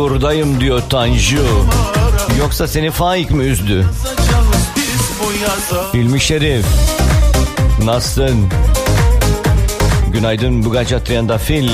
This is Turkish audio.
buradayım diyor Tanju. Yoksa seni Faik mi üzdü? İlmi Şerif, nasılsın? Günaydın Bugaca Triandafil.